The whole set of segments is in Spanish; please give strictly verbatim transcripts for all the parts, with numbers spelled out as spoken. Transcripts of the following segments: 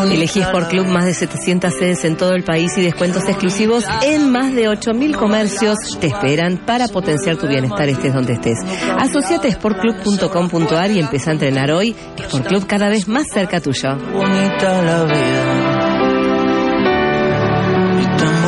Elegí Sport Club, más de setecientas sedes en todo el país y descuentos exclusivos en más de ocho mil comercios te esperan para potenciar tu bienestar estés donde estés. Asociate a sport club punto com punto a r y empieza a entrenar hoy. Sport Club cada vez más cerca tuyo. Bonita la vida. Y tan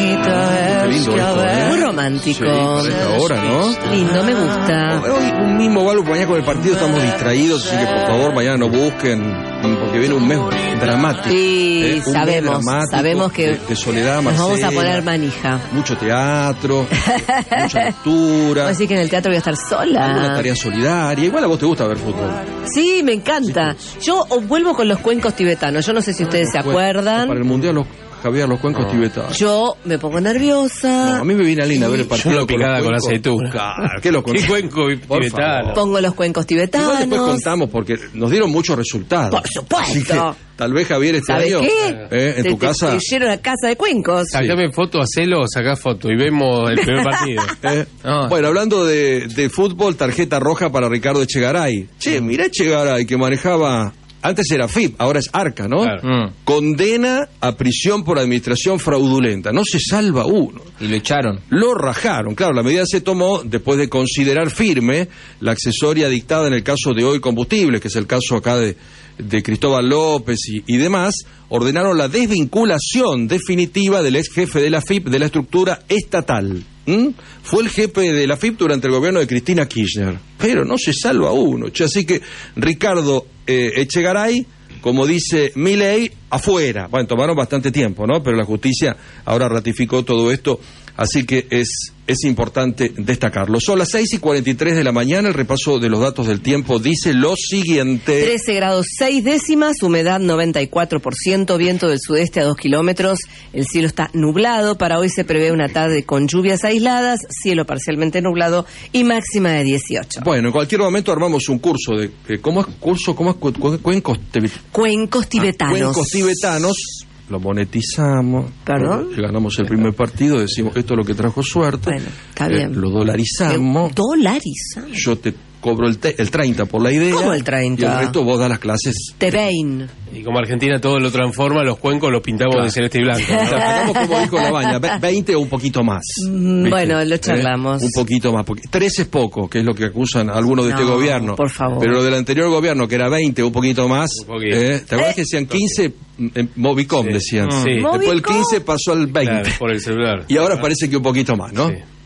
bonita es lindo que esto, a ¿eh? Muy romántico. Sí, para esta hora, ¿no? Lindo, me gusta. Hoy un mismo galo, mañana con el partido estamos distraídos, así que por favor mañana no busquen, porque viene un mes dramático. Sí, ¿eh? Un sabemos, mes dramático sabemos que de, de Soledad nos Marcela, vamos a poner manija. mucho teatro, mucha lectura, ¿Vos decís que en el teatro voy a estar alguna sola? tarea solidaria. Igual a vos te gusta ver fútbol. Sí, me encanta. Yo oh, vuelvo con los cuencos tibetanos. Yo no sé si ustedes se acuerdan. Para el mundial, los, Javier, los cuencos No. tibetanos. Yo me pongo nerviosa. No, a mí me viene Alina a ver el partido. Yo lo picada los con cuencos. aceituna. Claro, ¿qué lo ¿Qué cuenco Por tibetano? favor. Pongo los cuencos Igual después tibetanos. contamos porque nos dieron muchos resultados. Por supuesto. Así que tal vez Javier este ¿Sabes año qué? eh, en Te- tu te- casa. Te lleno la casa de cuencos. Sacame foto, hacelo, sacá foto y vemos el primer partido. Eh, No. Bueno, hablando de, de fútbol, tarjeta roja para Ricardo Echegaray. Che, mirá Echegaray que manejaba, antes era F I P, ahora es Arca, ¿no? Claro. Mm. Condena a prisión por administración fraudulenta. No se salva uno. Y lo echaron. Lo rajaron. Claro, la medida se tomó después de considerar firme la accesoria dictada en el caso de Hoy Combustibles, que es el caso acá de, de Cristóbal López y, y demás. Ordenaron la desvinculación definitiva del ex jefe de la F I P de la estructura estatal. ¿Mm? Fue el jefe de la F I P durante el gobierno de Cristina Kirchner. Pero no se salva uno. Che, así que Ricardo eh, Echegaray, como dice Milei, afuera. Bueno, tomaron bastante tiempo, ¿no? Pero la justicia ahora ratificó todo esto, así que es, es importante destacarlo. Son las seis y cuarenta y tres de la mañana, el repaso de los datos del tiempo dice lo siguiente. trece grados seis décimas, humedad noventa y cuatro por ciento, viento del sudeste a dos kilómetros, el cielo está nublado, para hoy se prevé una tarde con lluvias aisladas, cielo parcialmente nublado y máxima de dieciocho. Bueno, en cualquier momento armamos un curso de, de ¿cómo es curso? ¿Cómo es cu- cu- cuencos tibet- Cuencos tibetanos. Ah, cuencos tibetanos. Lo monetizamos, Claro. eh, ganamos el primer partido, decimos esto es lo que trajo suerte, Bueno, está bien. eh, lo dolarizamos, Dolarizamos. yo te cobro el, te- el treinta por la idea. ¿Cómo el treinta? Y el resto vos das las clases. Te vein. Y como Argentina todo lo transforma, los cuencos los pintamos Claro. de celeste y blanco. O sea, hagamos como dijo la baña, ve- veinte o un poquito más. Mm, ¿viste? bueno, lo charlamos. Eh, Un poquito más, porque trece es poco, que es lo que acusan algunos de No, este gobierno. por favor. Pero lo del anterior gobierno, que era veinte o un poquito más, Un poquito. eh, ¿te acuerdas Eh. que decían quince? En Movicom Sí. decían. Sí. Después el Movicom. quince pasó al veinte. Claro, por el celular. Y ahora parece que un poquito más, ¿no? Sí.